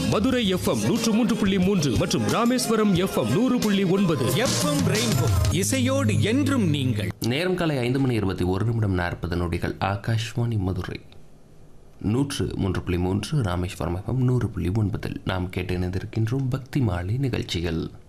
Madurai FM 103.3 மற்றும் Rameswaram FM 100.9. FM rainbow இசையோடு என்றும் நீங்கள். நேரம் காலை 5:21:40. ஆகாஷ்வாணி மதுரை 103.3 ராமேஸ்வரம் எஃப்எம் 100.9. நாம் கேட்டு இணைந்திருக்கின்றோம் பக்தி மாலை நிகழ்ச்சிகள்.